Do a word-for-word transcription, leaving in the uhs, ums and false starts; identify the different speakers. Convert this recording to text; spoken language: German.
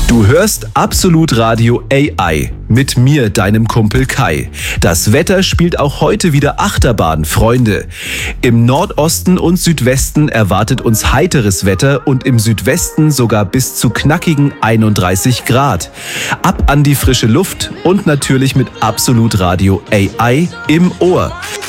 Speaker 1: Du hörst Absolut Radio A I mit mir, deinem Kumpel Kai. Das Wetter spielt auch heute wieder Achterbahn, Freunde. Im Nordosten und Südwesten erwartet uns heiteres Wetter und im Südwesten sogar bis zu knackigen einunddreißig Grad. Ab an die frische Luft und natürlich mit Absolut Radio A I im Ohr.